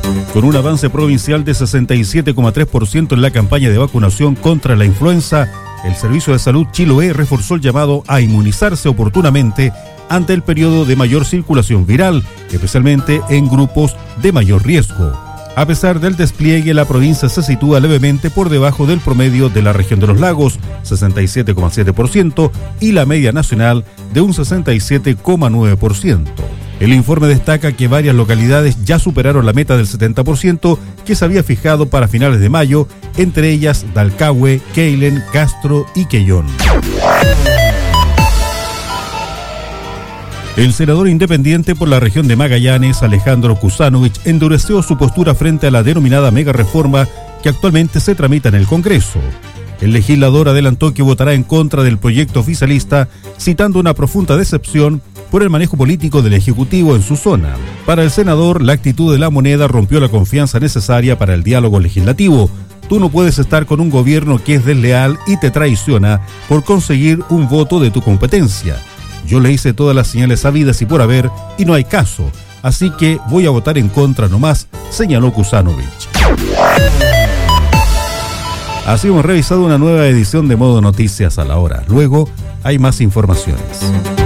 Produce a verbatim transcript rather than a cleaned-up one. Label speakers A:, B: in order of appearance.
A: Con un avance provincial de sesenta y siete coma tres por ciento en la campaña de vacunación contra la influenza, el Servicio de Salud Chiloé reforzó el llamado a inmunizarse oportunamente ante el periodo de mayor circulación viral, especialmente en grupos de mayor riesgo. A pesar del despliegue, la provincia se sitúa levemente por debajo del promedio de la región de los lagos, sesenta y siete coma siete por ciento, y la media nacional de un sesenta y siete coma nueve por ciento. El informe destaca que varias localidades ya superaron la meta del setenta por ciento que se había fijado para finales de mayo, entre ellas Dalcahue, Keilen, Castro y Quellón. El senador independiente por la región de Magallanes, Alejandro Kusanovich, endureció su postura frente a la denominada mega reforma que actualmente se tramita en el Congreso. El legislador adelantó que votará en contra del proyecto oficialista, citando una profunda decepción por el manejo político del Ejecutivo en su zona. Para el senador, la actitud de la moneda rompió la confianza necesaria para el diálogo legislativo. Tú no puedes estar con un gobierno que es desleal y te traiciona por conseguir un voto de tu competencia. Yo le hice todas las señales habidas y por haber y no hay caso, así que voy a votar en contra nomás, señaló Kusanovich. Así hemos revisado una nueva edición de Modo Noticias a la hora. Luego hay más informaciones.